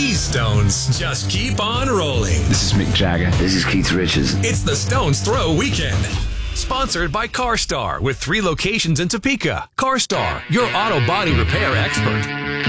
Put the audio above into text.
These Stones just keep on rolling. This is Mick Jagger. This is Keith Richards. It's the Stones Throw Weekend. Sponsored by CarStar with 3 locations in Topeka. CarStar, your auto body repair expert.